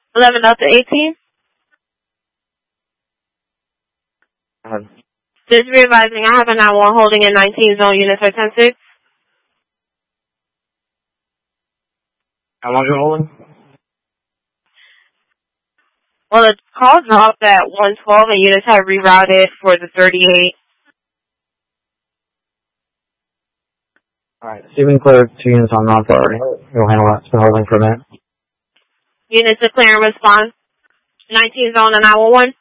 11 Delta 18. Just realizing I have a 9-1 holding in 19 zone, units are 10-6. How long are you holding? Well, the call dropped at 112 and units have rerouted for the 38. Alright, Stephen clear 2 units on non-priority. You'll handle that. It's been holding for a minute. Units are clear and response. 19 zone and 911.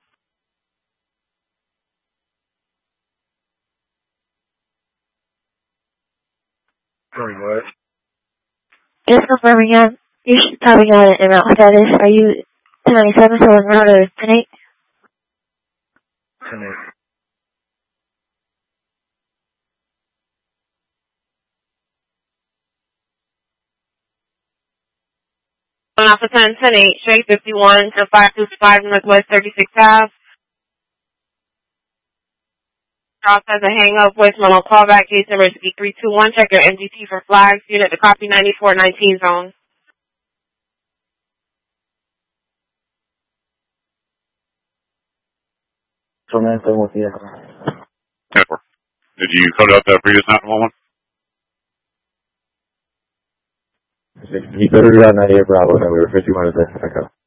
Very good. Just confirming again. You should probably got it in route status. Are you 1097, so in route or 10-8? 10-8. Going off of 10-8, straight 51 to 525 Northwest 36 Ave. Drop as a hang up with Memo callback, Jason Risky 321. Check your MGT for flags. Unit to copy 9419 zone. So man, same with you. Did you code out that previous 911? He better do that 98 Bravo, and we were 51 at the echo.